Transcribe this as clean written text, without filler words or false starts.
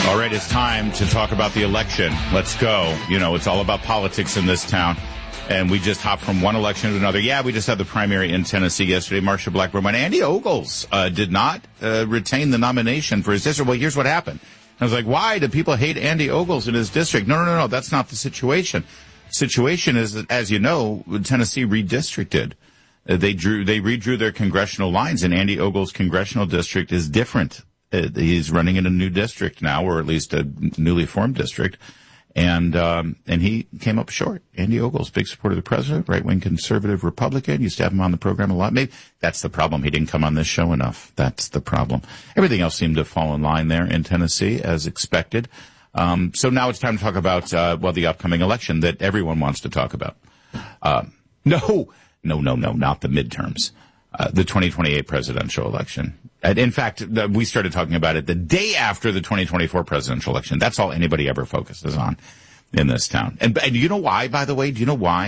All right, it's time to talk about the election. Let's go. You know, it's all about politics in this town. And we just hopped from one election to another. Yeah, we just had the primary in Tennessee yesterday. Marsha Blackburn won. Andy Ogles did not retain the nomination for his district. Well, here's what happened. I was like, why do people hate Andy Ogles in his district? No. That's not the situation. Situation is that, as you know, Tennessee redistricted. They redrew their congressional lines, and Andy Ogles' congressional district is different. He's running in a new district now, or at least a newly formed district. And he came up short. Andy Ogles, big supporter of the president, right-wing conservative Republican. Used to have him on the program a lot. Maybe that's the problem. He didn't come on this show enough. That's the problem. Everything else seemed to fall in line there in Tennessee as expected. So now it's time to talk about, the upcoming election that everyone wants to talk about. No, not the midterms. The 2028 presidential election. In fact, we started talking about it the day after the 2024 presidential election. That's all anybody ever focuses on in this town. And you know why, by the way? Do you know why?